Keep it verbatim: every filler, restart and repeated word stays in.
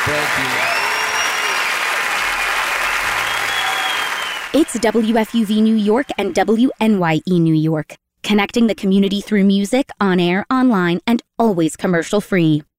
Thank you. It's W F U V New York and W N Y E New York, connecting the community through music, on air, online, and always commercial free.